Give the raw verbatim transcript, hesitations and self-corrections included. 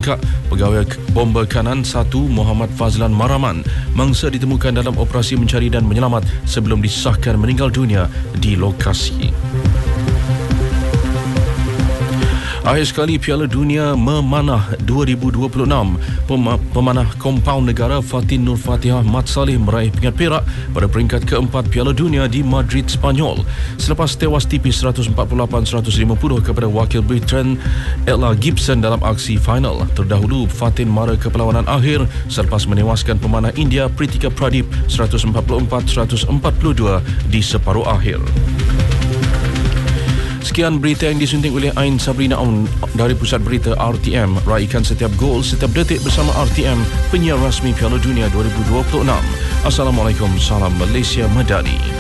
merangkak. Pegawai bomba kanan satu Muhammad Fazlan Maraman mangsa ditemukan dalam operasi mencari dan menyelamat sebelum disahkan meninggal dunia di lokasi. Akhir sekali Piala Dunia Memanah dua ribu dua puluh enam, pemanah kompaun negara Fatin Nur Fatihah Mat Saleh meraih pingat perak pada peringkat keempat Piala Dunia di Madrid, Spanyol selepas tewas tipis seratus empat puluh lapan seratus lima puluh kepada wakil Britain Ella Gibson dalam aksi final. Terdahulu Fatin mara ke perlawanan akhir selepas menewaskan pemanah India Pritika Pradip seratus empat puluh empat seratus empat puluh dua di separuh akhir. Sekian berita yang disunting oleh Ain Sabrina Aun dari Pusat Berita R T M. Raikan setiap gol, setiap detik bersama R T M, penyiar rasmi Piala Dunia dua ribu dua puluh enam. Assalamualaikum, salam Malaysia Madani.